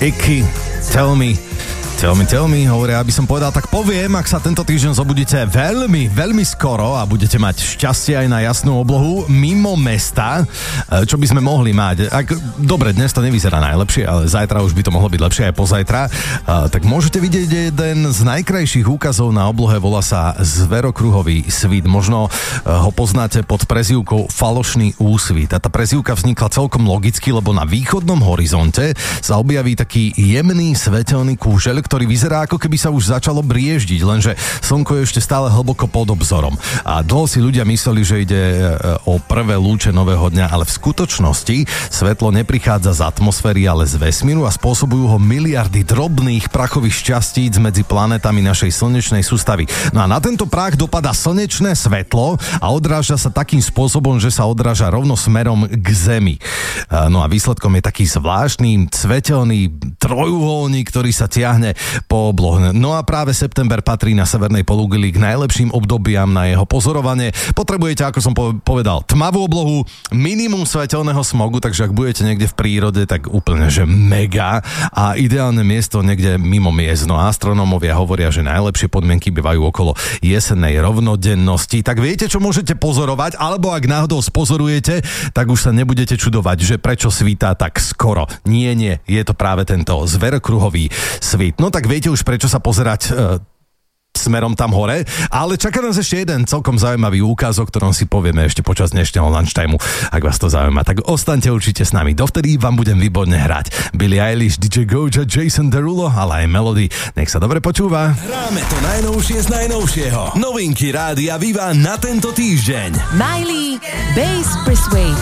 Icky, Tell me, hovoria, aby som povedal, tak poviem, ak sa tento týždeň zobudíte veľmi skoro a budete mať šťastie aj na jasnú oblohu mimo mesta, čo by sme mohli mať. Dobre, dnes to nevyzerá najlepšie, ale zajtra už by to mohlo byť lepšie aj pozajtra, tak môžete vidieť jeden z najkrajších úkazov na oblohe, volá sa zverokruhový svit. Možno ho poznáte pod prezývkou falošný úsvit. A tá prezývka vznikla celkom logicky, lebo na východnom horizonte sa objaví taký jemný svetelný kúžeľ, ktorý vyzerá, ako keby sa už začalo brieždiť, lenže slnko je ešte stále hlboko pod obzorom. A dlho si ľudia mysleli, že ide o prvé lúče nového dňa, ale v skutočnosti svetlo neprichádza z atmosféry, ale z vesmíru a spôsobujú ho miliardy drobných prachových šťastíc medzi planetami našej slnečnej sústavy. No a na tento prach dopadá slnečné svetlo a odráža sa takým spôsobom, že sa odráža rovno smerom k Zemi. No a výsledkom je taký zvláštny svetelný trojuholník, ktorý sa tiahne po oblohe. No a práve september patrí na severnej pologuli k najlepším obdobiam na jeho pozorovanie. Potrebujete, ako som povedal, tmavú oblohu, minimum svetelného smogu, takže ak budete niekde v prírode, tak úplne, že mega, a ideálne miesto niekde mimo miest. No astronómovia hovoria, že najlepšie podmienky bývajú okolo jesennej rovnodennosti. Tak viete, čo môžete pozorovať, alebo ak náhodou spozorujete, tak už sa nebudete čudovať, že prečo svítá tak skoro. Nie, je to práve tento zverokruhový svit. No tak viete už, prečo sa pozerať smerom tam hore, ale čaká nás ešte jeden celkom zaujímavý úkaz, o ktorom si povieme ešte počas dnešného lunchtimeu, ak vás to zaujíma. Tak ostaňte určite s nami, dovtedy vám budem výborne hrať. Billie Eilish, DJ Goja, Jason Derulo, ale aj Melody. Nech sa dobre počúva. Hráme to najnovšie z najnovšieho. Novinky Rádia Viva na tento týždeň. Miley, Bass Persuade.